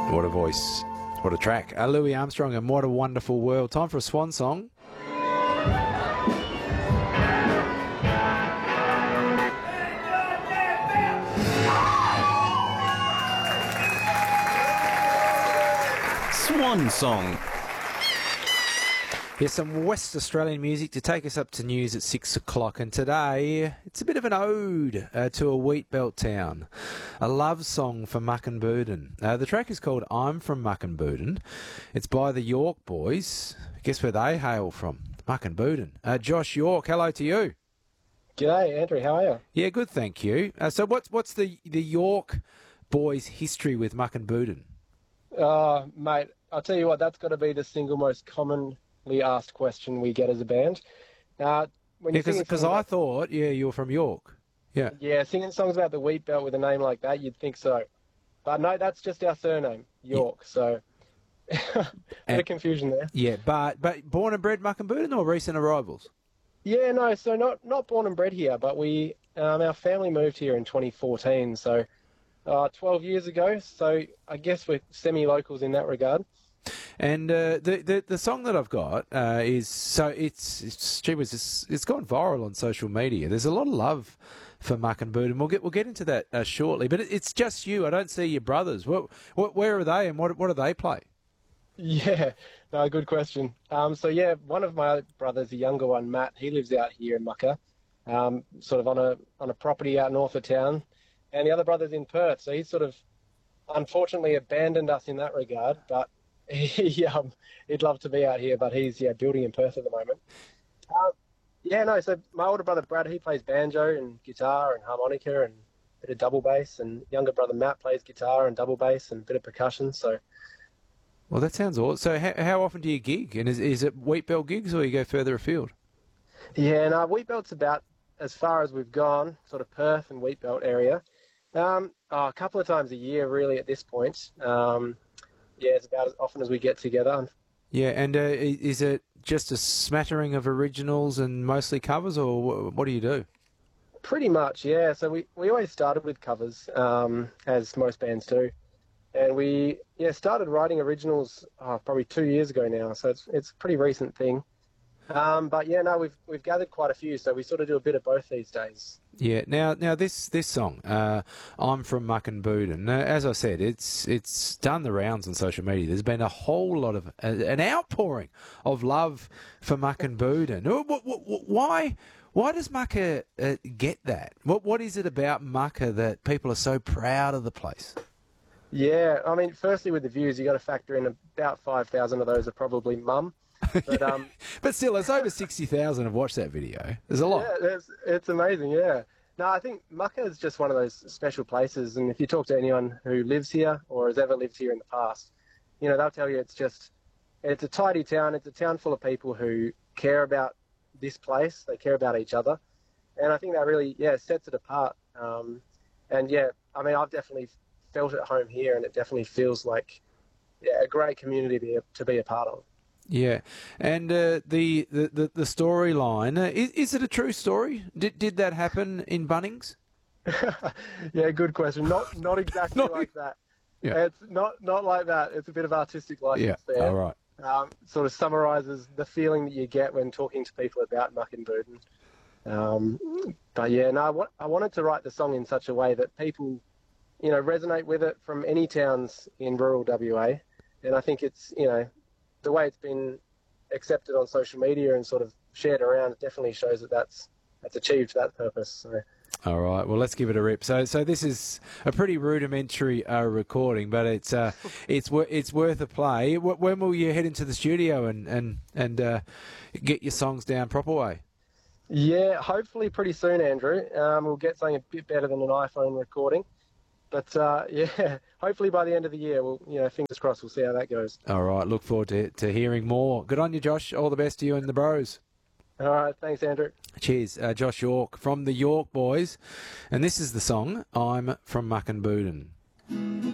What a voice. What a track. Louis Armstrong and What a Wonderful World. Time for a swan song. Swan song. Here's some West Australian music to take us up to news at 6 o'clock. And today, it's a bit of an ode to a wheat belt town. A love song for Muckenbudin. The track is called I'm from Muckenbudin. It's by the York Boys. Guess where they hail from? Muckenbudin. Josh York, hello to you. G'day, Andrew. How are you? Yeah, good, thank you. So what's the York Boys' history with Muckenbudin? Mate, I'll tell you what, that's got to be the single most commonly asked question we get as a band. Because I thought, you're from York. Yeah. Yeah, singing songs about the wheat belt with a name like that, you'd think so. But no, that's just our surname, York. Yeah. So, bit of confusion there. Yeah, but born and bred Muckenbudin or recent arrivals? Yeah, no, so not born and bred here, but our family moved here in 2014, so 12 years ago. So I guess we're semi-locals in that regard. And the song that I've got it's gone viral on social media. There's a lot of love for Muckenbudin. We'll get into that shortly. But it's just you. I don't see your brothers. Where are they and what do they play? Yeah, no, good question. One of my brothers, the younger one, Matt, he lives out here in Mucka, sort of on a property out north of town, and the other brother's in Perth. So he's sort of unfortunately abandoned us in that regard, but he'd love to be out here, but he's building in Perth at the moment. So my older brother Brad, he plays banjo and guitar and harmonica and a bit of double bass, and younger brother Matt plays guitar and double bass and a bit of percussion. So, well, that sounds awesome. So how often do you gig? And is it wheat belt gigs or you go further afield? Yeah, no, wheat belt's about as far as we've gone, sort of Perth and wheat belt area. A couple of times a year, really, at this point. It's about as often as we get together. Yeah, and is it just a smattering of originals and mostly covers, or what do you do? Pretty much, yeah. So we always started with covers, as most bands do. And we started writing originals probably 2 years ago now, so it's a pretty recent thing. We've gathered quite a few, so we sort of do a bit of both these days. Yeah. Now this song, I'm from Muckenbudin. As I said, it's done the rounds on social media. There's been a whole lot of an outpouring of love for Muckenbudin. Why does Mucka get that? What is it about Mucka that people are so proud of the place? Yeah, I mean, firstly with the views, you got to factor in about 5,000 of those are probably mum. But, but still, there's over 60,000 have watched that video. There's a lot. Yeah, it's amazing, yeah. No, I think Mucka is just one of those special places, and if you talk to anyone who lives here or has ever lived here in the past, they'll tell you it's a tidy town. It's a town full of people who care about this place. They care about each other, and I think that really, sets it apart. I've definitely felt at home here, and it definitely feels like a great community to be a part of. Yeah, and the storyline, is it a true story? Did that happen in Bunnings? Yeah, good question. Not exactly like that. Yeah. It's not like that. It's a bit of artistic license there. All right. Sort of summarises the feeling that you get when talking to people about Muckenbudin. I wanted to write the song in such a way that people, resonate with it from any towns in rural WA, and I think it's, the way it's been accepted on social media and sort of shared around, it definitely shows that that's achieved that purpose. So. All right, well, let's give it a rip. So this is a pretty rudimentary recording, but it's worth a play. When will you head into the studio and get your songs down proper way? Yeah, hopefully pretty soon, Andrew. We'll get something a bit better than an iPhone recording. But, hopefully by the end of the year, fingers crossed, we'll see how that goes. All right, look forward to hearing more. Good on you, Josh. All the best to you and the bros. All right, thanks, Andrew. Cheers. Josh York from the York Boys. And this is the song, I'm from Muckenbudin.